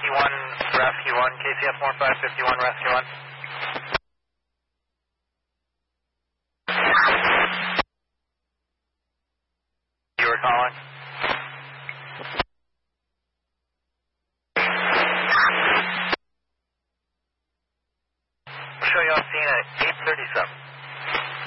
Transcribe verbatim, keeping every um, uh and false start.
fifty-one, Rescue one, K C S one five fifty-one, Rescue one. You were calling? We'll show you on scene at eight thirty-seven.